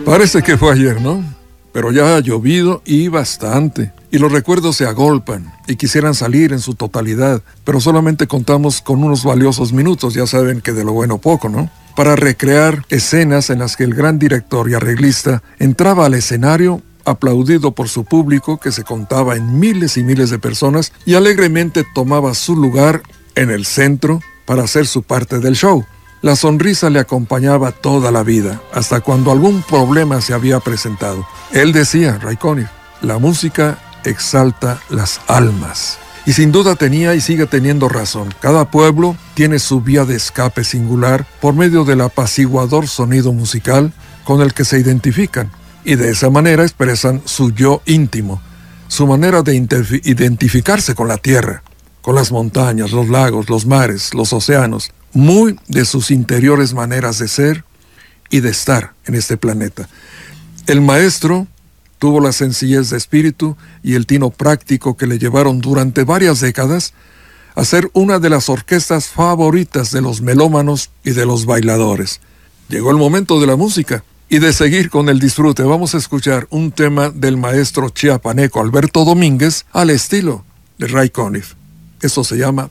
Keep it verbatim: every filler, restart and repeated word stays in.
Parece que fue ayer, ¿no? Pero ya ha llovido y bastante. Y los recuerdos se agolpan y quisieran salir en su totalidad, pero solamente contamos con unos valiosos minutos, ya saben que de lo bueno poco, ¿no? Para recrear escenas en las que el gran director y arreglista entraba al escenario aplaudido por su público, que se contaba en miles y miles de personas, y alegremente tomaba su lugar en el centro para hacer su parte del show. La sonrisa le acompañaba toda la vida, hasta cuando algún problema se había presentado. Él decía, Ray Conniff, la música exalta las almas. Y sin duda tenía y sigue teniendo razón. Cada pueblo tiene su vía de escape singular por medio del apaciguador sonido musical con el que se identifican. Y de esa manera expresan su yo íntimo, su manera de identificarse con la tierra, con las montañas, los lagos, los mares, los océanos, muy de sus interiores maneras de ser y de estar en este planeta. El maestro tuvo la sencillez de espíritu y el tino práctico que le llevaron durante varias décadas a ser una de las orquestas favoritas de los melómanos y de los bailadores. Llegó el momento de la música y de seguir con el disfrute. Vamos a escuchar un tema del maestro chiapaneco Alberto Domínguez al estilo de Ray Conniff. Eso se llama